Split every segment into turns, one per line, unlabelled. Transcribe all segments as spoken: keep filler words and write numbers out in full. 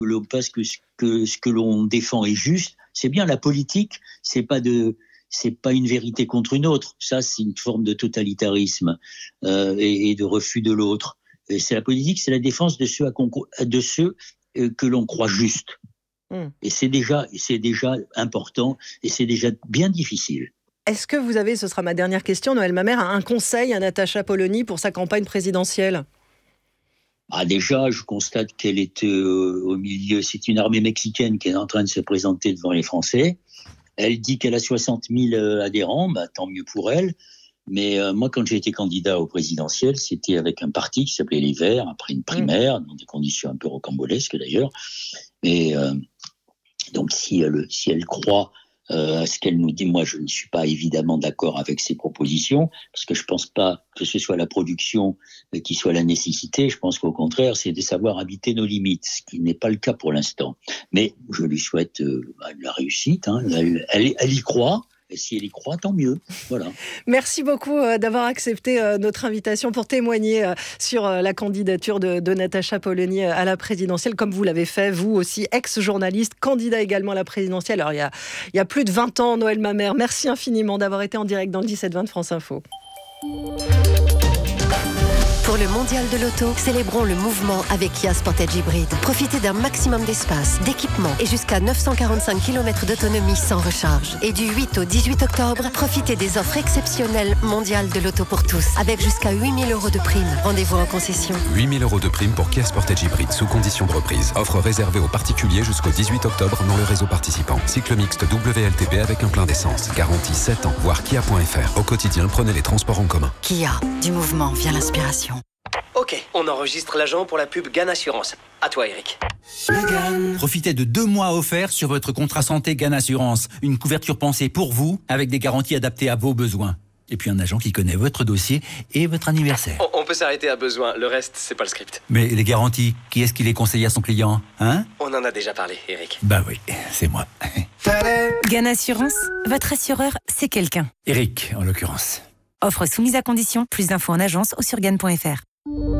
l'on pense que ce que, ce que l'on défend est juste. C'est bien, la politique, c'est pas de, c'est pas une vérité contre une autre. Ça, c'est une forme de totalitarisme euh, et, et de refus de l'autre. Et c'est la politique, c'est la défense de ceux, à, de ceux euh, que l'on croit justes. Mmh. Et c'est déjà, c'est déjà important et c'est déjà bien difficile.
Est-ce que vous avez, ce sera ma dernière question, Noël Mamère, un conseil à Natacha Polony pour sa campagne présidentielle ?
Ah, déjà, je constate qu'elle est euh, au milieu. C'est une armée mexicaine qui est en train de se présenter devant les Français. Elle dit qu'elle a soixante mille euh, adhérents, bah, tant mieux pour elle. Mais euh, moi, quand j'ai été candidat au présidentiel, c'était avec un parti qui s'appelait Les Verts, après une primaire, mmh. dans des conditions un peu rocambolesques d'ailleurs. Et euh, donc, si elle, si elle croit Euh, à ce qu'elle nous dit, moi je ne suis pas évidemment d'accord avec ses propositions, parce que je ne pense pas que ce soit la production euh, qui soit la nécessité. Je pense qu'au contraire, c'est de savoir habiter nos limites, ce qui n'est pas le cas pour l'instant. Mais je lui souhaite euh, la réussite, hein. elle, elle, elle y croit. Et si elle y croit, tant mieux. Voilà.
Merci beaucoup d'avoir accepté notre invitation pour témoigner sur la candidature de, de Natacha Polony à la présidentielle, comme vous l'avez fait, vous aussi, ex-journaliste, candidat également à la présidentielle. Alors, il y a, il y a plus de vingt ans, Noël Mamère, merci infiniment d'avoir été en direct dans le dix-sept vingt de France Info.
Pour le mondial de l'auto, célébrons le mouvement avec Kia Sportage Hybrid. Profitez d'un maximum d'espace, d'équipement et jusqu'à neuf cent quarante-cinq kilomètres d'autonomie sans recharge. Et du huit au dix-huit octobre, profitez des offres exceptionnelles mondiales de l'auto pour tous, avec jusqu'à huit mille euros de prime. Rendez-vous en concession.
huit mille euros de prime pour Kia Sportage Hybrid sous condition de reprise. Offre réservée aux particuliers jusqu'au dix-huit octobre dans le réseau participant. Cycle mixte W L T P avec un plein d'essence. Garantie sept ans. Voir kia point f r. Au quotidien, prenez les transports en commun.
Kia, du mouvement vient l'inspiration.
Ok, on enregistre l'agent pour la pub Gann Assurance. À toi, Eric.
Profitez de deux mois offerts sur votre contrat santé Gann Assurance. Une couverture pensée pour vous, avec des garanties adaptées à vos besoins. Et puis un agent qui connaît votre dossier et votre anniversaire.
On, on peut s'arrêter à besoin, le reste, c'est pas le script.
Mais les garanties, qui est-ce qui les conseille à son client, hein ?
On en a déjà parlé, Eric.
Bah oui, c'est moi.
Gann Assurance, votre assureur, c'est quelqu'un.
Eric, en l'occurrence.
Offre soumise à condition, plus d'infos en agence ou sur gann point f r.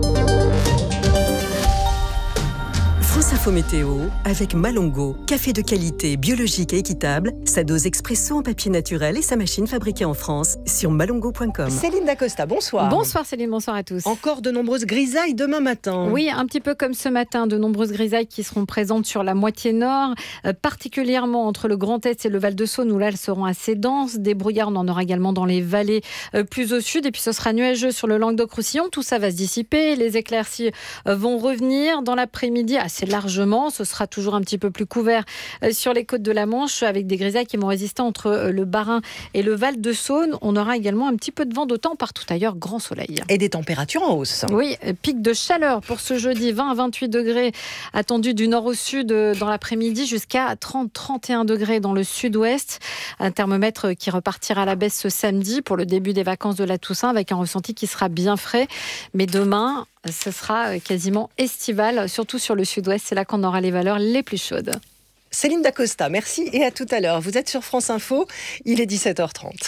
France Info Météo avec Malongo, café de qualité, biologique et équitable, sa dose expresso en papier naturel et sa machine fabriquée en France sur malongo point com. Céline Dacosta, bonsoir.
Bonsoir Céline, bonsoir à tous.
Encore de nombreuses grisailles demain matin.
Oui, un petit peu comme ce matin, de nombreuses grisailles qui seront présentes sur la moitié nord, euh, particulièrement entre le Grand Est et le Val-de-Saône où là elles seront assez denses. Des brouillards, on en aura également dans les vallées euh, plus au sud et puis ce sera nuageux sur le Languedoc-Roussillon. Tout ça va se dissiper, les éclaircies euh, vont revenir dans l'après-midi assez largement. Ce sera toujours un petit peu plus couvert sur les côtes de la Manche avec des grisailles qui vont résister entre le Bas-Rhin et le Val-de-Saône. On aura également un petit peu de vent d'autant partout ailleurs, grand soleil.
Et des températures en hausse.
Oui, pic de chaleur pour ce jeudi, vingt à vingt-huit degrés attendus du nord au sud dans l'après-midi jusqu'à trente à trente et un degrés dans le sud-ouest. Un thermomètre qui repartira à la baisse ce samedi pour le début des vacances de la Toussaint avec un ressenti qui sera bien frais. Mais demain, ce sera quasiment estival, surtout sur le sud-ouest. C'est là qu'on aura les valeurs les plus chaudes.
Céline Dacosta, merci et à tout à l'heure. Vous êtes sur France Info, il est dix-sept heures trente.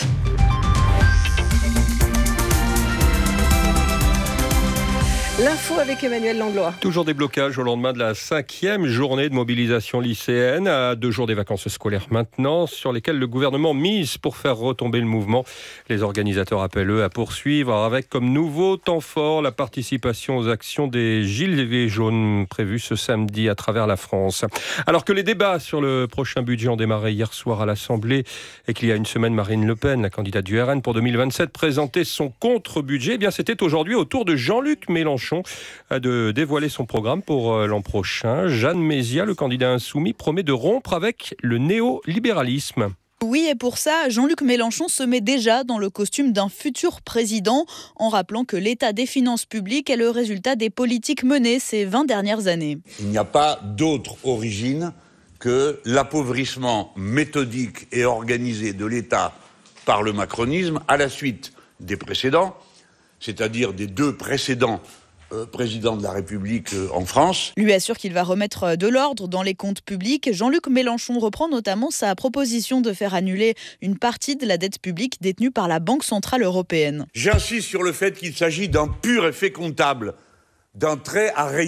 L'info avec Emmanuel Langlois.
Toujours des blocages au lendemain de la cinquième journée de mobilisation lycéenne, à deux jours des vacances scolaires maintenant, sur lesquelles le gouvernement mise pour faire retomber le mouvement. Les organisateurs appellent eux à poursuivre avec comme nouveau temps fort la participation aux actions des gilets jaunes prévues ce samedi à travers la France. Alors que les débats sur le prochain budget ont démarré hier soir à l'Assemblée et qu'il y a une semaine, Marine Le Pen, la candidate du R N pour deux mille vingt-sept, présentait son contre-budget, eh bien c'était aujourd'hui au tour de Jean-Luc Mélenchon de dévoiler son programme pour l'an prochain. Jeanne Mézia, le candidat insoumis, promet de rompre avec le néolibéralisme.
Oui, et pour ça, Jean-Luc Mélenchon se met déjà dans le costume d'un futur président, en rappelant que l'état des finances publiques est le résultat des politiques menées ces vingt dernières années.
Il n'y a pas d'autre origine que l'appauvrissement méthodique et organisé de l'État par le macronisme à la suite des précédents, c'est-à-dire des deux précédents président de la République en France.
Lui assure qu'il va remettre de l'ordre dans les comptes publics. Jean-Luc Mélenchon reprend notamment sa proposition de faire annuler une partie de la dette publique détenue par la Banque Centrale Européenne.
J'insiste sur le fait qu'il s'agit d'un pur effet comptable, d'un trait à rayer.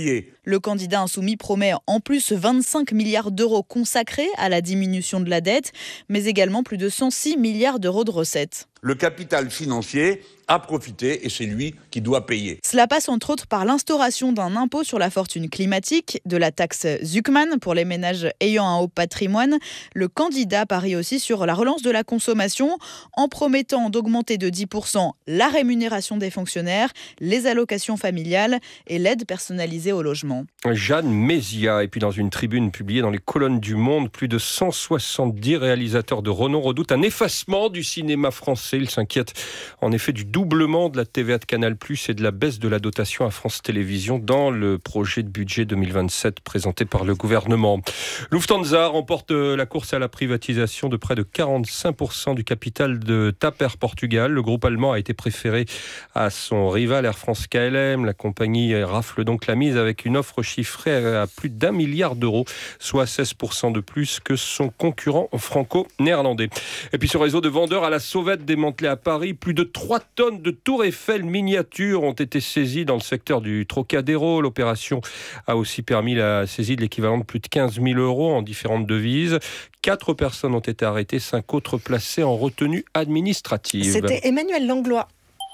Le candidat insoumis promet en plus vingt-cinq milliards d'euros consacrés à la diminution de la dette, mais également plus de cent six milliards d'euros de recettes.
Le capital financier a profité et c'est lui qui doit payer.
Cela passe entre autres par l'instauration d'un impôt sur la fortune climatique, de la taxe Zuckman pour les ménages ayant un haut patrimoine. Le candidat parie aussi sur la relance de la consommation en promettant d'augmenter de dix pour cent la rémunération des fonctionnaires, les allocations familiales et l'aide personnalisée au logement.
Jeanne Mézia, et puis dans une tribune publiée dans les colonnes du Monde, plus de cent soixante-dix réalisateurs de renom redoutent un effacement du cinéma français. Ils s'inquiètent en effet du doublement de la T V A de Canal plus, et de la baisse de la dotation à France Télévisions dans le projet de budget deux mille vingt-sept présenté par le gouvernement. Lufthansa remporte la course à la privatisation de près de quarante-cinq pour cent du capital de TAP Air Portugal. Le groupe allemand a été préféré à son rival Air France K L M. La compagnie rafle donc la mise avec une offre chiffrée à plus d'un milliard d'euros, soit seize pour cent de plus que son concurrent franco-néerlandais. Et puis ce réseau de vendeurs à la sauvette démantelé à Paris, plus de trois tonnes de Tour Eiffel miniatures ont été saisies dans le secteur du Trocadéro. L'opération a aussi permis la saisie de l'équivalent de plus de quinze mille euros en différentes devises. Quatre personnes ont été arrêtées, cinq autres placées en retenue administrative.
C'était Emmanuel Langlois.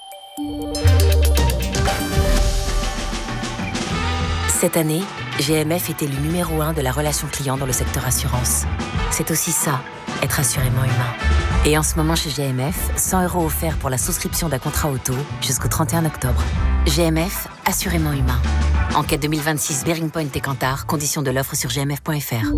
Cette année, G M F était le numéro un de la relation client dans le secteur assurance. C'est aussi ça, être assurément humain. Et en ce moment chez G M F, cent euros offerts pour la souscription d'un contrat auto jusqu'au trente et un octobre. G M F, assurément humain. Enquête deux mille vingt-six, Bearing Point et Kantar, conditions de l'offre sur g m f point f r.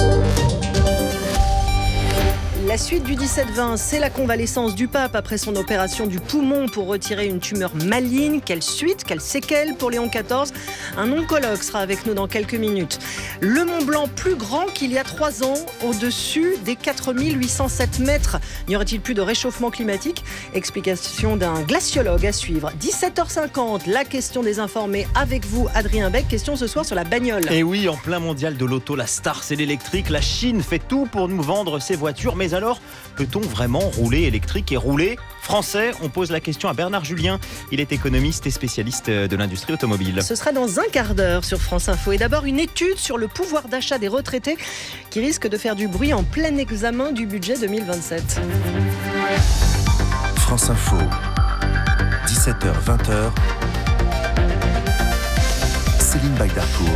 La suite du dix-sept vingt, c'est la convalescence du pape après son opération du poumon pour retirer une tumeur maligne. Quelle suite, quelle séquelle pour Léon quatorze? Un oncologue sera avec nous dans quelques minutes. Le Mont Blanc plus grand qu'il y a trois ans, au-dessus des quatre mille huit cent sept mètres. N'y aurait-il plus de réchauffement climatique? Explication d'un glaciologue à suivre. dix-sept heures cinquante, la question des informés avec vous, Adrien Beck. Question ce soir sur la bagnole.
Et oui, en plein mondial de l'auto, la star c'est l'électrique. La Chine fait tout pour nous vendre ses voitures, mais alors, peut-on vraiment rouler électrique et rouler français? On pose la question à Bernard Julien. Il est économiste et spécialiste de l'industrie automobile.
Ce sera dans un quart d'heure sur France Info. Et d'abord, une étude sur le pouvoir d'achat des retraités qui risque de faire du bruit en plein examen du budget deux mille vingt-sept.
France Info, dix-sept heures vingt. Céline Bagdarpour.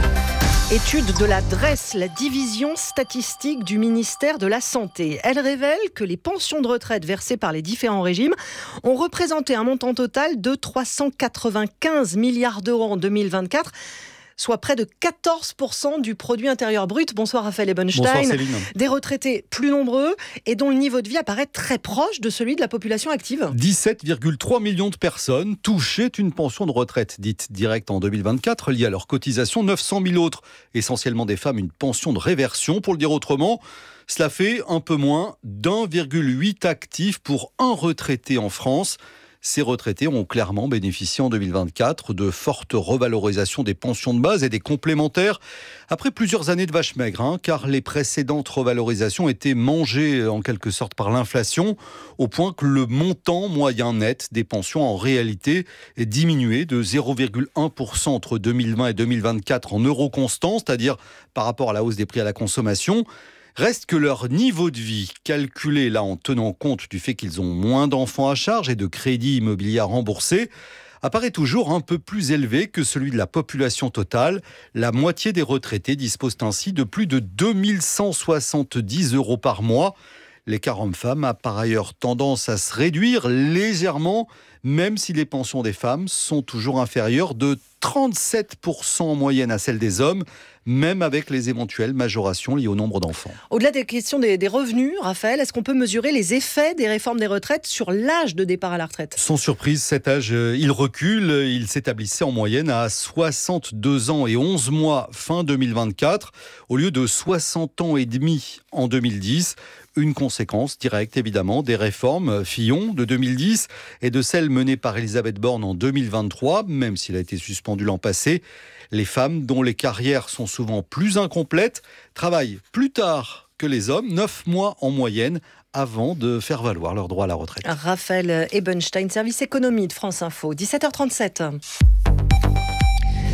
Étude de la D R E S, la division statistique du ministère de la Santé. Elle révèle que les pensions de retraite versées par les différents régimes ont représenté un montant total de trois cent quatre-vingt-quinze milliards d'euros en deux mille vingt-quatre. Soit près de quatorze pour cent du produit intérieur brut. Bonsoir Raphaël Ebenstein.
Bonsoir Céline.
Des retraités plus nombreux et dont le niveau de vie apparaît très proche de celui de la population active.
dix-sept virgule trois millions de personnes touchaient une pension de retraite dite directe en deux mille vingt-quatre liée à leur cotisation. neuf cent mille autres, essentiellement des femmes, une pension de réversion. Pour le dire autrement, cela fait un peu moins d'un virgule huit actifs pour un retraité en France. Ces retraités ont clairement bénéficié en deux mille vingt-quatre de fortes revalorisations des pensions de base et des complémentaires, après plusieurs années de vache maigre, hein, car les précédentes revalorisations étaient mangées en quelque sorte par l'inflation, au point que le montant moyen net des pensions en réalité est diminué de zéro virgule un pour cent entre deux mille vingt et deux mille vingt-quatre en euros constants, c'est-à-dire par rapport à la hausse des prix à la consommation. Reste que leur niveau de vie, calculé là en tenant compte du fait qu'ils ont moins d'enfants à charge et de crédits immobiliers à rembourser, apparaît toujours un peu plus élevé que celui de la population totale. La moitié des retraités disposent ainsi de plus de deux mille cent soixante-dix euros par mois. L'écart homme-femme a par ailleurs tendance à se réduire légèrement, même si les pensions des femmes sont toujours inférieures de trente-sept pour cent en moyenne à celles des hommes, même avec les éventuelles majorations liées au nombre d'enfants.
Au-delà des questions des, des revenus, Raphaël, est-ce qu'on peut mesurer les effets des réformes des retraites sur l'âge de départ à la retraite?
Sans surprise, cet âge, il recule. Il s'établissait en moyenne à soixante-deux ans et onze mois fin deux mille vingt-quatre, au lieu de soixante ans et demi en deux mille dix. Une conséquence directe, évidemment, des réformes Fillon de deux mille dix et de celles menées par Elisabeth Borne en deux mille vingt-trois, même s'il a été suspendu l'an passé. Les femmes, dont les carrières sont souvent plus incomplètes, travaillent plus tard que les hommes, neuf mois en moyenne, avant de faire valoir leur droit à la retraite.
Raphaël Ebenstein, service économie de France Info, dix-sept heures trente-sept.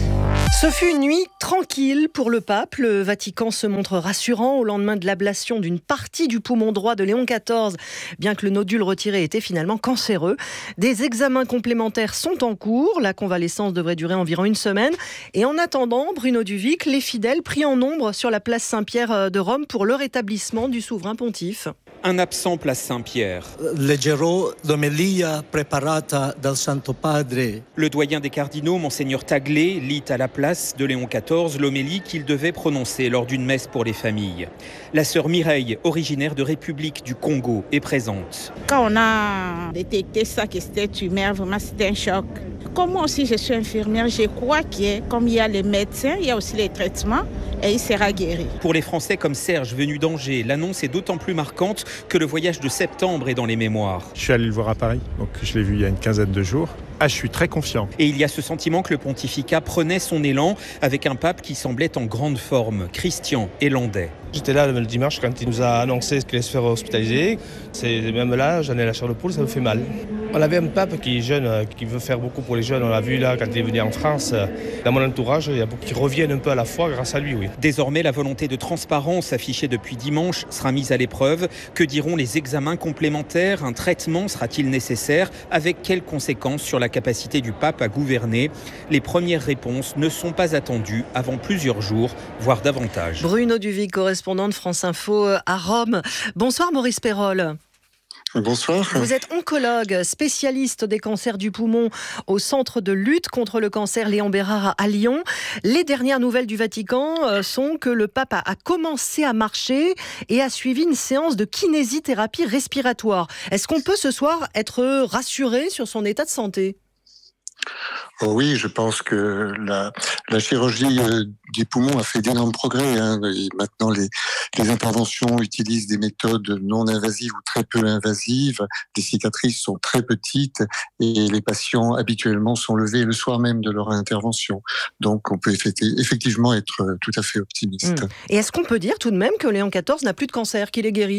Ce fut une nuit tranquille pour le pape. Le Vatican se montre rassurant au lendemain de l'ablation d'une partie du poumon droit de Léon quatorze, bien que le nodule retiré était finalement cancéreux. Des examens complémentaires sont en cours. La convalescence devrait durer environ une semaine. Et en attendant, Bruno Duvic, les fidèles prient en nombre sur la place Saint-Pierre de Rome pour le rétablissement du souverain pontife.
Un absent place Saint-Pierre.
Leggerò l'omelia preparata dal Santo Padre.
Le doyen des cardinaux, Monseigneur Taglé, lit à la place de Léon quatorze l'homélie qu'il devait prononcer lors d'une messe pour les familles. La sœur Mireille, originaire de République du Congo, est présente.
Quand on a détecté ça, que c'était tumeur, vraiment c'était un choc. Comme moi aussi je suis infirmière, je crois que comme il y a les médecins, il y a aussi les traitements et il sera guéri.
Pour les Français comme Serge, venu d'Angers, l'annonce est d'autant plus marquante que le voyage de septembre est dans les mémoires.
Je suis allé le voir à Paris, donc je l'ai vu il y a une quinzaine de jours. Ah, je suis très confiant.
Et il y a ce sentiment que le pontificat prenait son élan avec un pape qui semblait en grande forme, Christian et Landais.
J'étais là le dimanche quand il nous a annoncé qu'il allait se faire hospitaliser. C'est même là, j'en ai la chair de poule, ça me fait mal. On avait un pape qui est jeune, qui veut faire beaucoup pour les jeunes. On l'a vu là quand il est venu en France. Dans mon entourage, il y a beaucoup qui reviennent un peu à la foi grâce à lui, oui.
Désormais, la volonté de transparence affichée depuis dimanche sera mise à l'épreuve. Que diront les examens complémentaires? Un traitement sera-t-il nécessaire? Avec quelles conséquences sur la capacité du pape à gouverner? Les premières réponses ne sont pas attendues avant plusieurs jours, voire davantage.
Bruno Duvic, correspondant de France Info à Rome. Bonsoir Maurice Perrol.
Bonsoir.
Vous êtes oncologue, spécialiste des cancers du poumon au Centre de lutte contre le cancer Léon Bérard à Lyon. Les dernières nouvelles du Vatican sont que le pape a commencé à marcher et a suivi une séance de kinésithérapie respiratoire. Est-ce qu'on peut ce soir être rassuré sur son état de santé ?
Oh oui, je pense que la, la chirurgie euh, des poumons a fait d'énormes progrès. Hein, et maintenant, les, les interventions utilisent des méthodes non invasives ou très peu invasives. Les cicatrices sont très petites et les patients habituellement sont levés le soir même de leur intervention. Donc, on peut effectivement être tout à fait optimiste.
Mmh. Et est-ce qu'on peut dire tout de même que Léon quatorze n'a plus de cancer, qu'il est guéri ?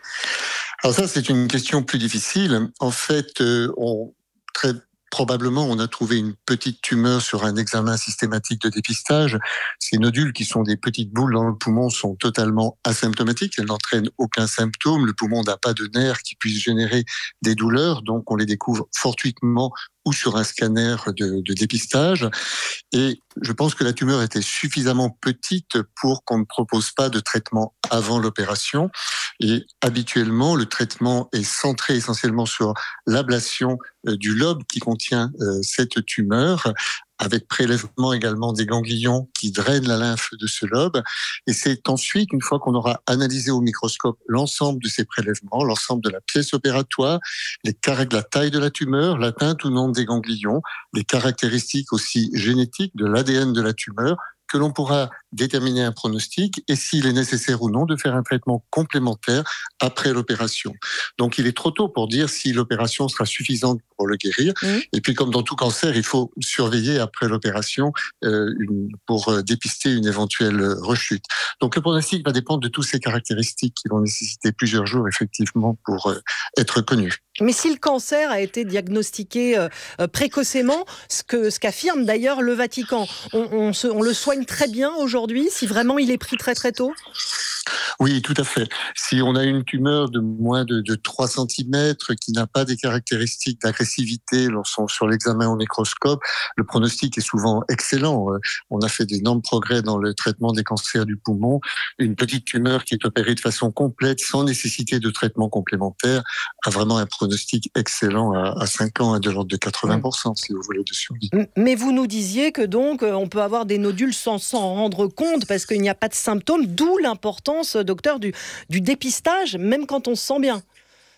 Alors ça, c'est une question plus difficile. En fait, euh, on très Probablement, on a trouvé une petite tumeur sur un examen systématique de dépistage. Ces nodules, qui sont des petites boules dans le poumon, sont totalement asymptomatiques. Elles n'entraînent aucun symptôme. Le poumon n'a pas de nerfs qui puissent générer des douleurs. Donc, on les découvre fortuitement ou sur un scanner de, de dépistage. Et je pense que la tumeur était suffisamment petite pour qu'on ne propose pas de traitement avant l'opération. Et habituellement, le traitement est centré essentiellement sur l'ablation du lobe qui contient euh, cette tumeur, avec prélèvement également des ganglions qui drainent la lymphe de ce lobe. Et c'est ensuite, une fois qu'on aura analysé au microscope l'ensemble de ces prélèvements, l'ensemble de la pièce opératoire, les caractéristiques, la taille de la tumeur, l'atteinte ou non des ganglions, les caractéristiques aussi génétiques de l'A D N de la tumeur, que l'on pourra déterminer un pronostic et s'il est nécessaire ou non de faire un traitement complémentaire après l'opération. Donc il est trop tôt pour dire si l'opération sera suffisante pour le guérir. Mmh. Et puis comme dans tout cancer, il faut surveiller après l'opération euh, une, pour euh, dépister une éventuelle rechute. Donc le pronostic va dépendre de toutes ces caractéristiques qui vont nécessiter plusieurs jours effectivement pour euh, être connus.
Mais si le cancer a été diagnostiqué euh, précocement, ce que ce qu'affirme d'ailleurs le Vatican, on, on, se, on le soigne très bien aujourd'hui, si vraiment il est pris très très tôt ?
Oui, tout à fait. Si on a une tumeur de moins de, de trois centimètres qui n'a pas des caractéristiques d'agressivité lorsqu'on sur l'examen au microscope, le pronostic est souvent excellent. On a fait d'énormes progrès dans le traitement des cancers du poumon. Une petite tumeur qui est opérée de façon complète, sans nécessité de traitement complémentaire, a vraiment un pronostic excellent à, à cinq ans, de l'ordre de quatre-vingts pour cent, si vous voulez, de survie.
Mais vous nous disiez que donc on peut avoir des nodules sans s'en rendre compte parce qu'il n'y a pas de symptômes, d'où l'importance, docteur, du, du dépistage, même quand on se sent bien.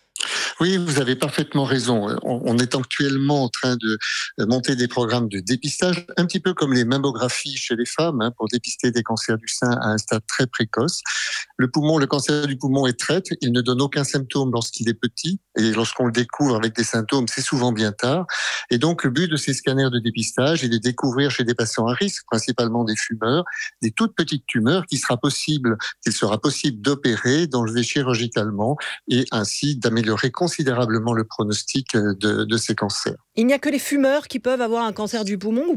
Oui, vous avez parfaitement raison. On est actuellement en train de monter des programmes de dépistage, un petit peu comme les mammographies chez les femmes, hein, pour dépister des cancers du sein à un stade très précoce. Le poumon, le cancer du poumon est traite. Il ne donne aucun symptôme lorsqu'il est petit. Et lorsqu'on le découvre avec des symptômes, c'est souvent bien tard. Et donc, le but de ces scanners de dépistage est de découvrir chez des patients à risque, principalement des fumeurs, des toutes petites tumeurs qu'il sera possible, qu'il sera possible d'opérer, d'enlever chirurgicalement et ainsi d'améliorer considérablement le pronostic de, de ces cancers.
Il n'y a que les fumeurs qui peuvent avoir un cancer du poumon ou pas ?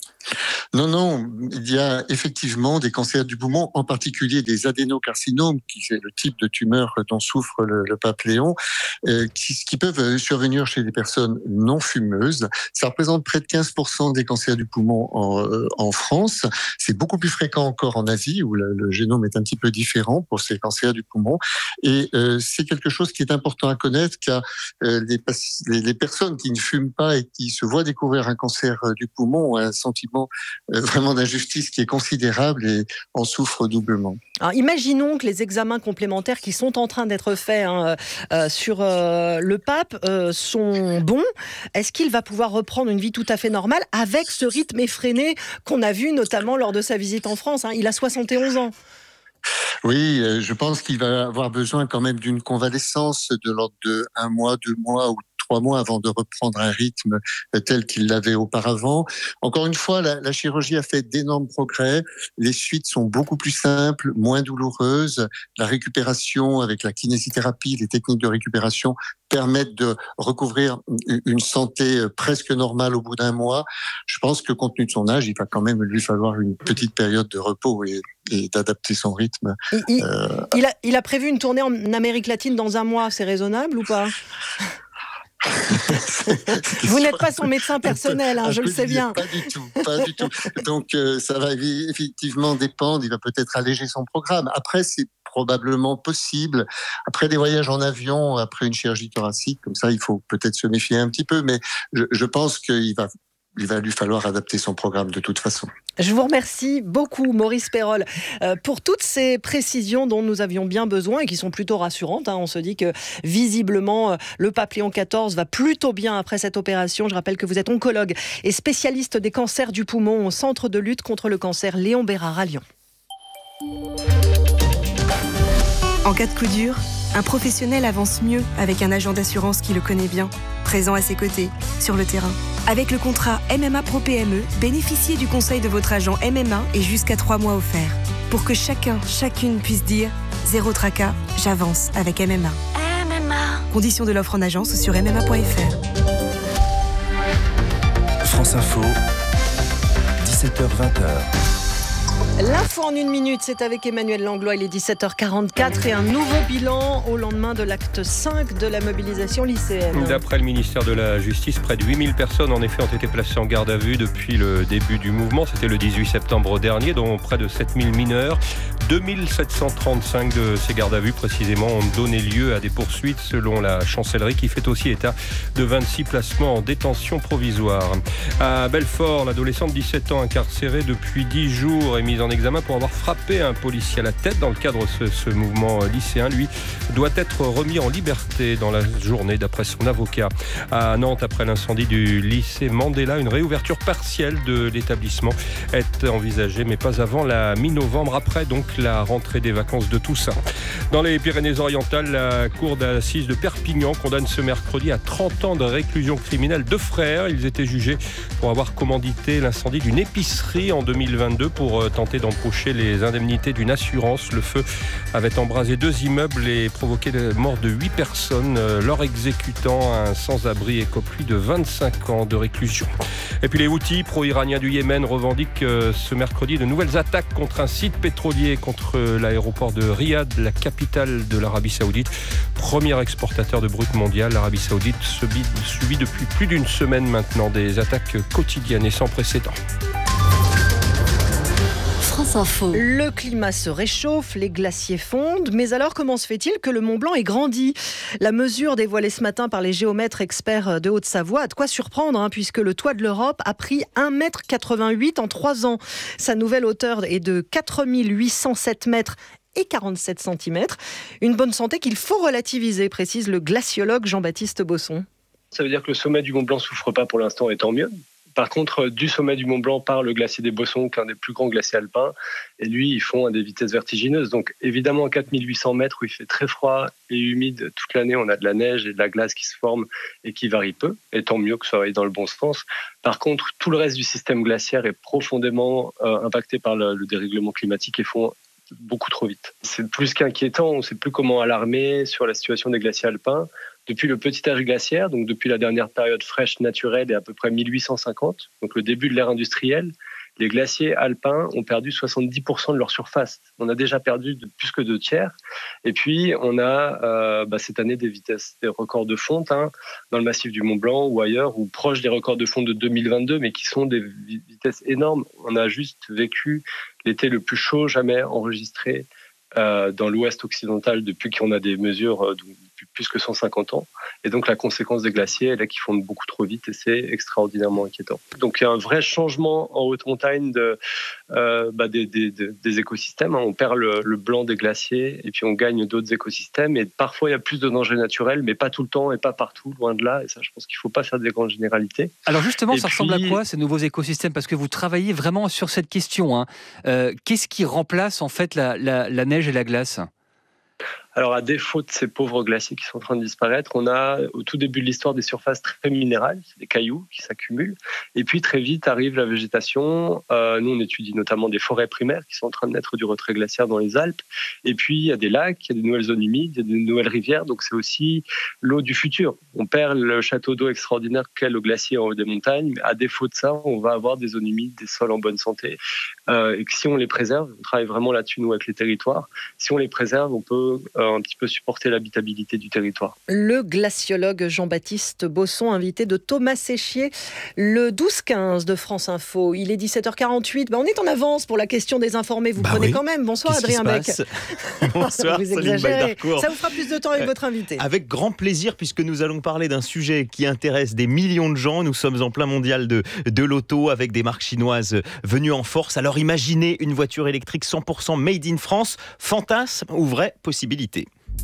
Non, non, il y a effectivement des cancers du poumon, en particulier des adénocarcinomes, qui est le type de tumeur dont souffre le, le pape Léon, euh, qui, qui peuvent survenir chez des personnes non fumeuses. Ça représente près de quinze pour cent des cancers du poumon en, euh, en France. C'est beaucoup plus fréquent encore en Asie, où le, le génome est un petit peu différent pour ces cancers du poumon. Et euh, c'est quelque chose qui est important à connaître, car euh, les, les, les personnes qui ne fument pas et qui se voient découvrir un cancer du poumon ont un sentiment vraiment d'injustice qui est considérable et en souffre doublement.
Alors, imaginons que les examens complémentaires qui sont en train d'être faits hein, euh, sur euh, le pape euh, sont bons. Est-ce qu'il va pouvoir reprendre une vie tout à fait normale avec ce rythme effréné qu'on a vu notamment lors de sa visite en France, hein. Il a soixante et onze ans.
Oui, je pense qu'il va avoir besoin quand même d'une convalescence de l'ordre de un mois, deux mois ou trois mois avant de reprendre un rythme tel qu'il l'avait auparavant. Encore une fois, la, la chirurgie a fait d'énormes progrès. Les suites sont beaucoup plus simples, moins douloureuses. La récupération avec la kinésithérapie, les techniques de récupération permettent de recouvrir une santé presque normale au bout d'un mois. Je pense que compte tenu de son âge, il va quand même lui falloir une petite période de repos et, et d'adapter son rythme.
Il, il,
euh...
il, a, il a prévu une tournée en Amérique latine dans un mois. C'est raisonnable ou pas ? Vous n'êtes pas son médecin personnel, hein, je le sais bien.
Pas du tout, pas du tout. Donc euh, ça va effectivement dépendre. Il va peut-être alléger son programme. Après, c'est probablement possible. Après des voyages en avion, après une chirurgie thoracique, comme ça, il faut peut-être se méfier un petit peu. Mais je, je pense qu'il va, il va lui falloir adapter son programme de toute façon.
Je vous remercie beaucoup, Maurice Perrol, euh, pour toutes ces précisions dont nous avions bien besoin et qui sont plutôt rassurantes. Hein. On se dit que visiblement, euh, le pape Léon quatorze va plutôt bien après cette opération. Je rappelle que vous êtes oncologue et spécialiste des cancers du poumon au Centre de lutte contre le cancer Léon Bérard à Lyon.
En cas de coup dur, un professionnel avance mieux avec un agent d'assurance qui le connaît bien, présent à ses côtés, sur le terrain. Avec le contrat M M A Pro P M E, bénéficiez du conseil de votre agent M M A et jusqu'à trois mois offerts. Pour que chacun, chacune puisse dire « Zéro tracas, j'avance avec M M A ». M M A. Conditions de l'offre en agence sur m m a point f r.
France Info, dix-sept heures vingt.
L'info en une minute, c'est avec Emmanuel Langlois, il est dix-sept heures quarante-quatre et un nouveau bilan au lendemain de l'acte cinq de la mobilisation lycéenne.
D'après le ministère de la Justice, près de huit mille personnes en effet ont été placées en garde à vue depuis le début du mouvement. C'était le dix-huit septembre dernier, dont près de sept mille mineurs. deux mille sept cent trente-cinq de ces gardes à vue précisément ont donné lieu à des poursuites selon la chancellerie qui fait aussi état de vingt-six placements en détention provisoire. À Belfort, l'adolescent de dix-sept ans incarcéré depuis dix jours est mis en examen pour avoir frappé un policier à la tête dans le cadre de ce, ce mouvement lycéen. Lui doit être remis en liberté dans la journée d'après son avocat. À Nantes, après l'incendie du lycée Mandela, une réouverture partielle de l'établissement est envisagée, mais pas avant la mi-novembre, après donc la rentrée des vacances de Toussaint. Dans les Pyrénées-Orientales, la cour d'assises de Perpignan condamne ce mercredi à trente ans de réclusion criminelle deux frères. Ils étaient jugés pour avoir commandité l'incendie d'une épicerie en deux mille vingt-deux pour tenter d'empocher les indemnités d'une assurance. Le feu avait embrasé deux immeubles et provoqué la mort de huit personnes, leur exécutant un sans-abri écope lui de vingt-cinq ans de réclusion. Et puis les Houthis, pro-iraniens du Yémen, revendiquent ce mercredi de nouvelles attaques contre un site pétrolier, contre l'aéroport de Riyad, la capitale de l'Arabie Saoudite. Premier exportateur de brut mondial, l'Arabie Saoudite subit, subit depuis plus d'une semaine maintenant des attaques quotidiennes et sans précédent.
France Info. Le climat se réchauffe, les glaciers fondent, mais alors comment se fait-il que le Mont Blanc ait grandi ? La mesure dévoilée ce matin par les géomètres experts de Haute-Savoie a de quoi surprendre, hein, puisque le toit de l'Europe a pris un mètre quatre-vingt-huit en trois ans. Sa nouvelle hauteur est de quatre mille huit cent sept mètres et quarante-sept centimètres. Une bonne santé qu'il faut relativiser, précise le glaciologue Jean-Baptiste Bosson.
Ça veut dire que le sommet du Mont Blanc ne souffre pas pour l'instant, et tant mieux. Par contre, du sommet du Mont Blanc part le glacier des Bossons, qui est un des plus grands glaciers alpins. Et lui, ils font à des vitesses vertigineuses. Donc évidemment, à quatre mille huit cents mètres, où il fait très froid et humide toute l'année, on a de la neige et de la glace qui se forment et qui varie peu. Et tant mieux que ça aille dans le bon sens. Par contre, tout le reste du système glaciaire est profondément euh, impacté par le, le dérèglement climatique et font beaucoup trop vite. C'est plus qu'inquiétant, on ne sait plus comment alarmer sur la situation des glaciers alpins. Depuis le petit âge glaciaire, donc depuis la dernière période fraîche naturelle et à peu près mille huit cent cinquante, donc le début de l'ère industrielle, les glaciers alpins ont perdu soixante-dix pour cent de leur surface. On a déjà perdu de plus que deux tiers. Et puis, on a euh, bah, cette année des vitesses, des records de fonte hein, dans le massif du Mont Blanc ou ailleurs, ou proches des records de fonte de deux mille vingt-deux, mais qui sont des vitesses énormes. On a juste vécu l'été le plus chaud jamais enregistré euh, dans l'ouest occidental depuis qu'on a des mesures euh, depuis plus que cent cinquante ans. Et donc, la conséquence des glaciers est là qui fondent beaucoup trop vite et c'est extraordinairement inquiétant. Donc, il y a un vrai changement en haute montagne de, euh, bah, des, des, des écosystèmes. On perd le, le blanc des glaciers et puis on gagne d'autres écosystèmes. Et parfois, il y a plus de dangers naturels, mais pas tout le temps et pas partout, loin de là. Et ça, je pense qu'il ne faut pas faire des grandes généralités.
Alors justement,
et
ça
puis...
ressemble à quoi, ces nouveaux écosystèmes? Parce que vous travaillez vraiment sur cette question. Hein. Euh, qu'est-ce qui remplace en fait la, la, la neige et la glace ?
Alors, à défaut de ces pauvres glaciers qui sont en train de disparaître, on a au tout début de l'histoire des surfaces très minérales, c'est des cailloux qui s'accumulent. Et puis, très vite arrive la végétation. Euh, nous, on étudie notamment des forêts primaires qui sont en train de naître du retrait glaciaire dans les Alpes. Et puis, il y a des lacs, il y a des nouvelles zones humides, il y a des nouvelles rivières. Donc, c'est aussi l'eau du futur. On perd le château d'eau extraordinaire qu'est le glacier en haut des montagnes. Mais à défaut de ça, on va avoir des zones humides, des sols en bonne santé. Euh, et que si on les préserve, on travaille vraiment là-dessus, nous, avec les territoires. Si on les préserve, on peut... Euh, un petit peu supporter l'habitabilité du territoire.
Le glaciologue Jean-Baptiste Bosson, invité de Thomas Séchier, le douze quinze de France Info. Il est dix-sept heures quarante-huit. Ben on est en avance pour la question des informés. Vous bah prenez oui. quand même. Bonsoir
Qu'est-ce
Adrien Beck.
Bonsoir,
vous exagérez. Ça vous fera plus de temps avec euh, votre invité.
Avec grand plaisir, puisque nous allons parler d'un sujet qui intéresse des millions de gens. Nous sommes en plein mondial de, de l'auto avec des marques chinoises venues en force. Alors imaginez une voiture électrique cent pour cent made in France. Fantasme ou vraie possibilité?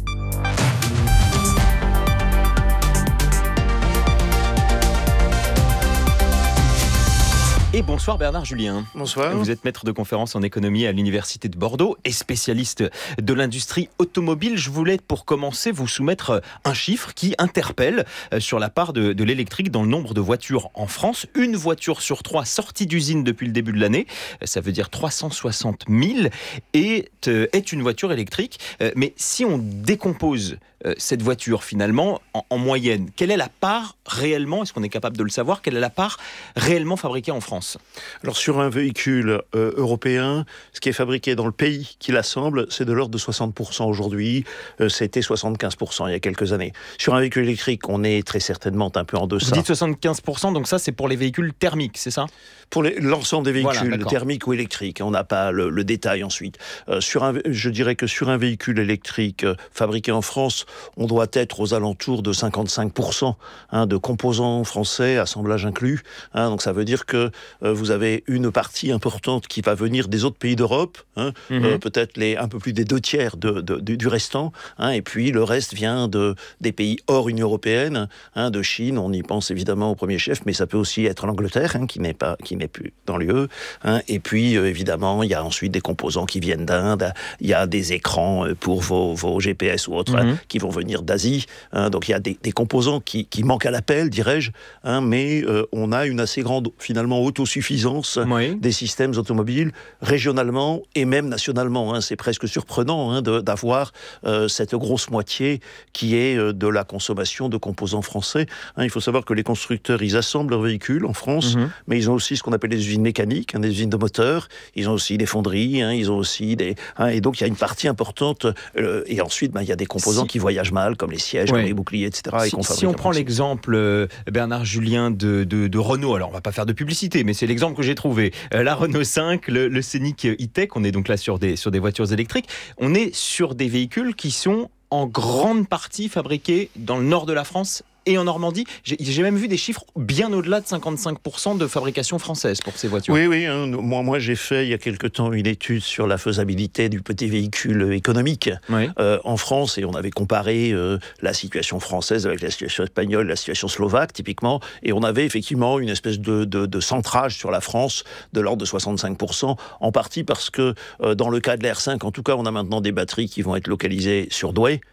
Et bonsoir Bernard Julien.
Bonsoir.
Vous êtes maître de conférence en économie à l'Université de Bordeaux et spécialiste de l'industrie automobile. Je voulais pour commencer vous soumettre un chiffre qui interpelle sur la part de, de l'électrique dans le nombre de voitures en France. Une voiture sur trois sortie d'usine depuis le début de l'année, ça veut dire trois cent soixante mille, est, est une voiture électrique. Mais si on décompose cette voiture finalement en, en moyenne, quelle est la part réellement, est-ce qu'on est capable de le savoir, quelle est la part réellement fabriquée en France?
Alors sur un véhicule euh, européen, ce qui est fabriqué dans le pays qui l'assemble, c'est de l'ordre de soixante pour cent aujourd'hui, euh, c'était soixante-quinze pour cent il y a quelques années. Sur un véhicule électrique, on est très certainement un peu en deçà.
Vous dites soixante-quinze pour cent, donc ça c'est pour les véhicules thermiques, c'est ça?
Pour les, l'ensemble des véhicules,
voilà,
thermiques ou électriques, on n'a pas le, le détail ensuite. Euh, sur un, je dirais que sur un véhicule électrique euh, fabriqué en France, on doit être aux alentours de cinquante-cinq pour cent hein, de composants français, assemblage inclus. Hein, donc ça veut dire que euh, vous avez une partie importante qui va venir des autres pays d'Europe, hein, mm-hmm. euh, peut-être les, un peu plus des deux tiers de, de, de, du restant, hein, et puis le reste vient de, des pays hors Union européenne, hein, de Chine, on y pense évidemment au premier chef, mais ça peut aussi être l'Angleterre, hein, qui n'est pas, qui n'est plus dans l'U E, hein, et puis euh, évidemment il y a ensuite des composants qui viennent d'Inde, il y a des écrans pour vos, vos G P S ou autres, mm-hmm. hein, qui vont venir d'Asie, hein, donc il y a des, des composants qui, qui manquent à l'appel, dirais-je, hein, mais euh, on a une assez grande finalement autosuffisance oui. des systèmes automobiles régionalement et même nationalement. Hein. C'est presque surprenant hein, de, d'avoir euh, cette grosse moitié qui est euh, de la consommation de composants français. Hein, il faut savoir que les constructeurs, ils assemblent leurs véhicules en France, mm-hmm. mais ils ont aussi ce qu'on appelle des usines mécaniques, hein, des usines de moteurs, ils ont aussi des fonderies, hein, ils ont aussi des... Hein, et donc il y a une partie importante, euh, et ensuite ben, il y a des composants si... qui voyagent mal, comme les sièges, oui. comme les boucliers, et cetera.
Si, et si on prend l'exemple, euh, Bernard Julien, de, de, de Renault, alors on va pas faire de publicité, mais c'est l'exemple que j'ai trouvé. Euh, la Renault cinq, le, le Scénic E-Tech, on est donc là sur des, sur des voitures électriques. On est sur des véhicules qui sont en grande partie fabriqués dans le nord de la France et en Normandie. J'ai, j'ai même vu des chiffres bien au-delà de cinquante-cinq pour cent de fabrication française pour ces voitures.
Oui, oui. Hein, moi, moi, j'ai fait il y a quelque temps une étude sur la faisabilité du petit véhicule économique oui. euh, en France, et on avait comparé euh, la situation française avec la situation espagnole, la situation slovaque, typiquement, et on avait effectivement une espèce de, de, de centrage sur la France de l'ordre de soixante-cinq pour cent, en partie parce que euh, dans le cas de l'R cinq, en tout cas, on a maintenant des batteries qui vont être localisées sur Douai,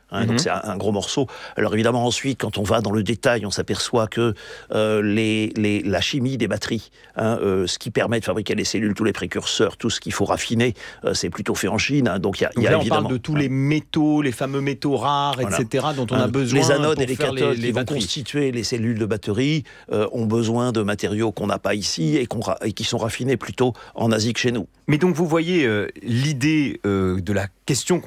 Hein,
Mm-hmm.
Donc c'est un, un gros morceau. Alors évidemment ensuite, quand on va dans le détail, on s'aperçoit que euh, les, les, la chimie des batteries, hein, euh, ce qui permet de fabriquer les cellules, tous les précurseurs, tout ce qu'il faut raffiner, euh, c'est plutôt fait en Chine. Hein, donc il y a,
Donc
y a
là, on
évidemment
parle de tous les métaux, les fameux métaux rares,
Voilà.
et cetera, dont on a
Hein,
besoin
les anodes
pour
et les
faire
cathodes
les, les
qui vont
batteries.
constituer les cellules de batterie euh, ont besoin de matériaux qu'on n'a pas ici et, qu'on ra- et qui sont raffinés plutôt en Asie que chez nous.
Mais donc vous voyez euh, l'idée euh, de la question